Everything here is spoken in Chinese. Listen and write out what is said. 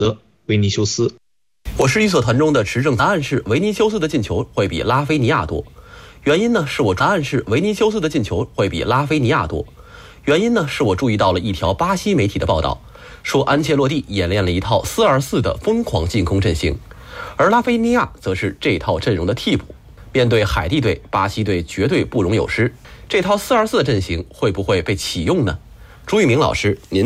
维尼修斯。 我是预测团中的持正，答案是维尼修斯的进球会比拉菲尼亚多。原因呢是我答案是维尼修斯的进球会比拉菲尼亚多。原因呢是我注意到了一条巴西媒体的报道，说安切洛蒂演练了一套4-2-4的疯狂进攻阵型，而拉菲尼亚则是这套阵容的替补。面对海地队，巴西队绝对不容有失。这套4-2-4的阵型会不会被启用呢？朱一鸣老师，您